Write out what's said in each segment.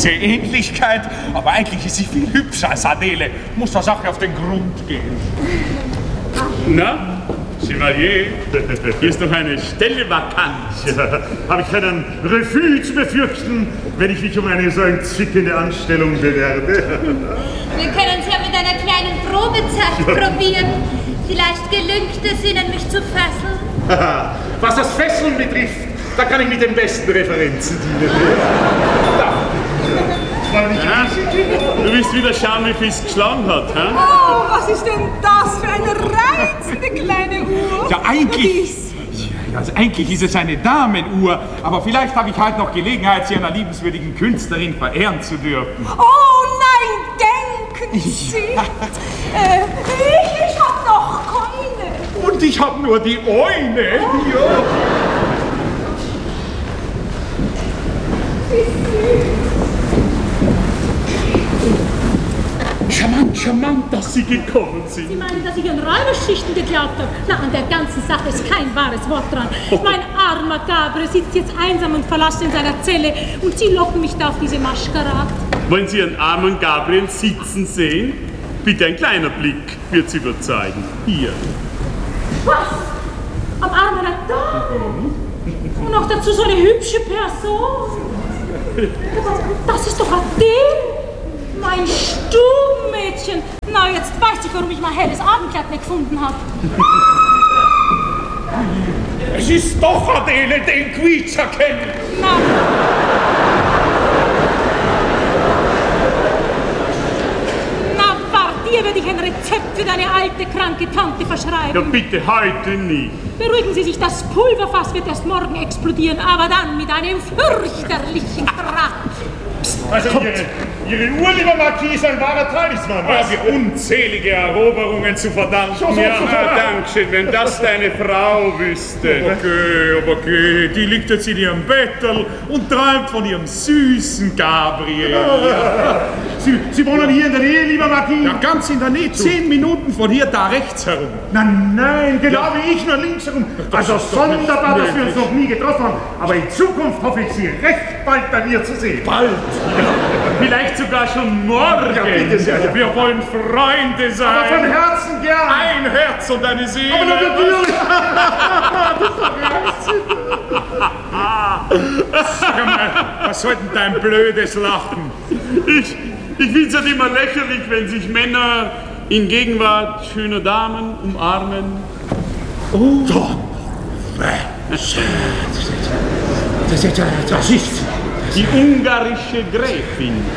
gewisse Ähnlichkeit, aber eigentlich ist sie viel hübscher als Adele. Muss der Sache auf den Grund gehen. Na, Chevalier, hier ist noch eine Stelle vakant. Ja, habe ich keinen Refus zu befürchten, wenn ich mich um eine so entzückende Anstellung bewerbe? Wir können es ja mit einer kleinen Probezeit probieren. Vielleicht gelingt es Ihnen, mich zu fesseln. Was das Fesseln betrifft, da kann ich mit den besten Referenzen dienen. Ja, du willst wieder schauen, wie viel es geschlagen hat, hä? Oh, was ist denn das für eine reizende kleine Uhr? Ja, eigentlich ist es eine Damenuhr, aber vielleicht habe ich halt noch Gelegenheit, sie einer liebenswürdigen Künstlerin verehren zu dürfen. Oh nein, denken Sie! Ich habe noch keine. Und ich habe nur die eine. Ja. Charmant, dass Sie gekommen sind. Sie meinen, dass ich an Räuberschichten geglaubt habe? Na, an der ganzen Sache ist kein wahres Wort dran. Mein armer Gabriel sitzt jetzt einsam und verlassen in seiner Zelle und Sie locken mich da auf diese Maskerade. Wollen Sie Ihren armen Gabriel sitzen sehen? Bitte ein kleiner Blick wird Sie überzeugen. Hier. Was? Am Arm einer Dame? Und noch dazu so eine hübsche Person. Das ist doch Adele, mein Stubenmädchen. Na, jetzt weiß ich, warum ich mein helles Abendkleid nicht gefunden habe. Es ist doch Adele, den Quietscher kennen. Na. Dir werde ich ein Rezept für deine alte, kranke Tante verschreiben. Ja, bitte, heute nicht. Beruhigen Sie sich, das Pulverfass wird erst morgen explodieren, aber dann mit einem fürchterlichen Krach. Also Ihre Uhr, lieber Marquis, ist ein wahrer Talisman. Was? Wir unzählige Eroberungen zu verdanken. Ja, danke, wenn das deine Frau wüsste. Aber geh, die liegt jetzt in ihrem Bettel und träumt von ihrem süßen Gabriel. Ja. Sie wohnen hier in der Nähe, lieber Marquis? Ja, ganz in der Nähe, 10 Minuten von hier, da rechts herum. Nein, genau wie ich, nur links herum. Also sonderbar, dass wir uns noch nie getroffen haben. Aber in Zukunft hoffe ich, Sie recht bald bei mir zu sehen. Bald? Vielleicht sogar schon morgen. Ja, bitte sehr. Wir wollen Freunde sein. Aber von Herzen gern. Ein Herz und eine Seele. Aber natürlich. Sag mal, was soll denn dein blödes Lachen? Ich finde es halt immer lächerlich, wenn sich Männer in Gegenwart schöner Damen umarmen. Oh. Das ist die ungarische Gräfin.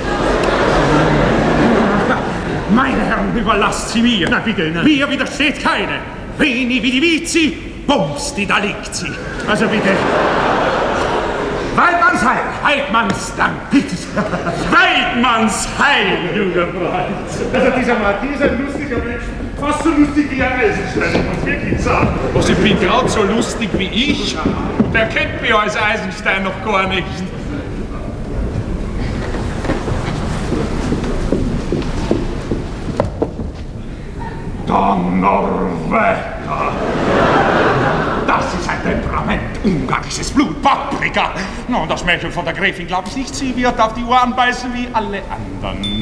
Meine Herren, überlasst sie mir. Na bitte, nein. Mir widersteht keine. Veni, vidi, vici, bums, die da liegt sie. Also bitte. Weidmannsheil! Heidmannsdank! Weidmannsheil, junger Freund! Also dieser Marquis ist ein lustiger Mensch. Fast so lustig wie ein Eisenstein, muss wirklich sagen. Was, ich bin gerade so lustig wie ich? Der kennt mich als Eisenstein noch gar nicht. Donnerwetter! Das ist ein Temperament, ungarisches Blut, Paprika. Und das Mädchen von der Gräfin, glaube ich nicht, sie wird auf die Ohren beißen wie alle anderen.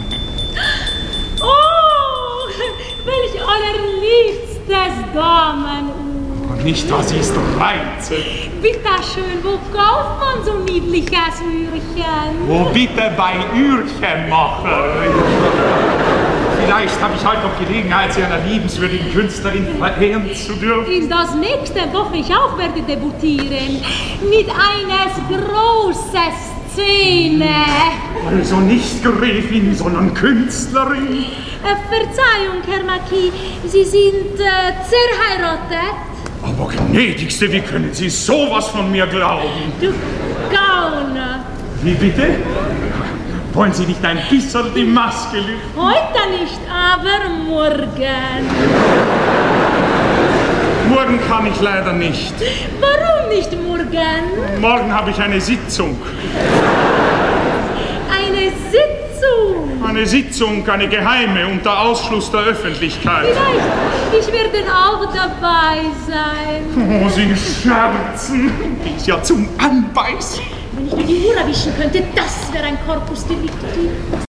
Oh, welch allerliebstes Damenuhr. Und nicht, was ist reizend. Bitte schön, wo kauft man so niedliches Uhrchen? Wo bitte bei Uhrchenmacher? Vielleicht habe ich heute noch Gelegenheit, sie einer liebenswürdigen Künstlerin verehren zu dürfen. In das nächste Woche ich auch werde debütieren. Mit einer großen Szene. Also nicht Gräfin, sondern Künstlerin. Verzeihung, Herr Marquis, Sie sind zerheiratet? Aber gnädigste, wie können Sie sowas von mir glauben? Du Gauner. Wie bitte? Wollen Sie nicht ein bisschen die Maske lüften? Heute nicht, aber morgen. Morgen kann ich leider nicht. Warum nicht morgen? Morgen habe ich eine Sitzung. Eine Sitzung? Eine Sitzung, eine geheime, unter Ausschluss der Öffentlichkeit. Vielleicht, ich werde auch dabei sein. Oh, Sie scherzen. Die ist ja zum Anbeißen. Wenn ich nur die Uhr erwischen könnte, das wäre ein Corpus Delicti.